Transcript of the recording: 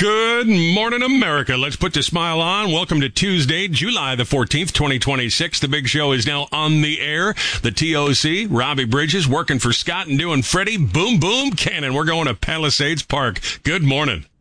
Good morning, America. Let's put the smile on. Welcome to Tuesday, July the 14th, 2026. The big show is now on the air. The TOC, Robbie Bridges, working for Scott and doing Freddie Boom Boom Cannon. We're going to Palisades Park. Good morning.